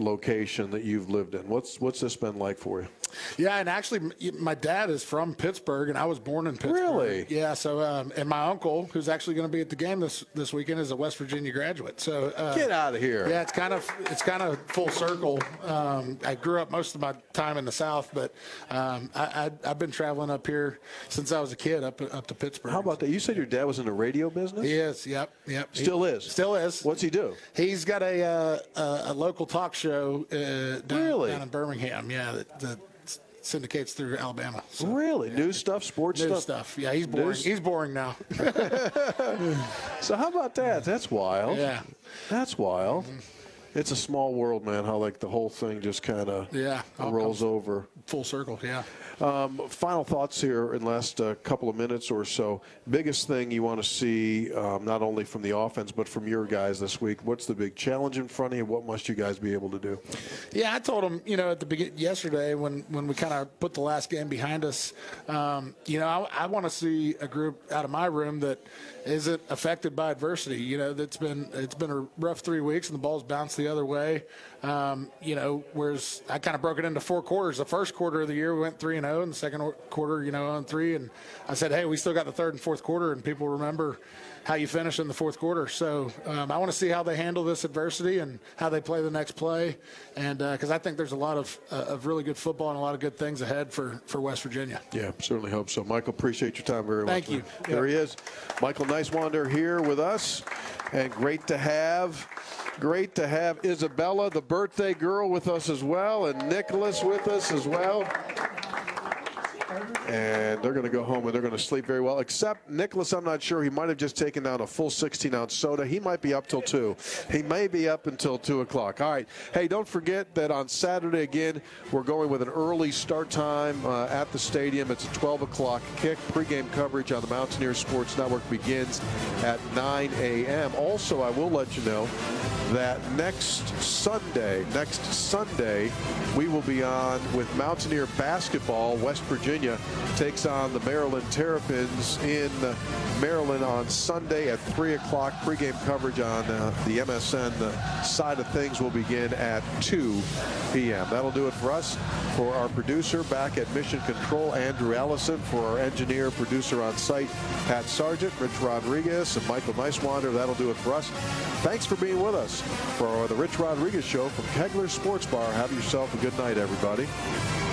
location that you've lived in. What's this been like for you? Yeah, and actually, my dad is from Pittsburgh, and I was born in Pittsburgh. Really? Yeah. So, and my uncle, who's actually going to be at the game this weekend, is a West Virginia graduate. So Get out of here. Yeah, it's kind of full circle. I grew up most of my time in the South, but I've been traveling up here since I was a kid, up to Pittsburgh. How about that? You said your dad was in the radio business? He is. Yep. Still is. Still is. What's he do? He's got a local talk show Really? down in Birmingham. Yeah, that syndicates through Alabama. So, Really? yeah. News stuff, sports News stuff? Yeah, he's boring. He's boring now. So how about that? That's wild. Yeah. That's wild. It's a small world, man, how like the whole thing just kind of rolls over. Full circle, yeah. Final thoughts here in the last couple of minutes or so. Biggest thing you want to see, not only from the offense, but from your guys this week. What's the big challenge in front of you? What must you guys be able to do? Yeah, I told them, at the beginning yesterday when we kind of put the last game behind us, I want to see a group out of my room that isn't affected by adversity. It's been a rough 3 weeks and the ball's bounced the other way. Whereas I kind of broke it into 4 quarters. The first quarter of the year we went 3-0, and the second quarter, 0-3. And I said, hey, we still got the third and fourth quarter, and people remember how you finish in the fourth quarter. So I want to see how they handle this adversity and how they play the next play, and because I think there's a lot of really good football and a lot of good things ahead for West Virginia. Yeah, certainly hope so. Michael, appreciate your time very much. Thank you. There he is, Michael Neiswander here with us, and great to have Isabella, the birthday girl, with us as well, and Nicholas with us as well. And they're going to go home and they're going to sleep very well. Except Nicholas, I'm not sure. He might have just taken down a full 16-ounce soda. He might be up till 2. He may be up until 2 o'clock. All right. Hey, don't forget that on Saturday, again, we're going with an early start time at the stadium. It's a 12 o'clock kick. Pre-game coverage on the Mountaineers Sports Network begins at 9 a.m. Also, I will let you know that next Sunday, we will be on with Mountaineer basketball. West Virginia takes on the Maryland Terrapins in Maryland on Sunday at 3 o'clock. Pre-game coverage on the MSN side of things will begin at 2 p.m. That'll do it for us. For our producer back at Mission Control, Andrew Allison. For our engineer, producer on site, Pat Sargent, Rich Rodriguez, and Michael Neiswander. That'll do it for us. Thanks for being with us for the Rich Rodriguez Show from Kegler Sports Bar. Have yourself a good night, everybody.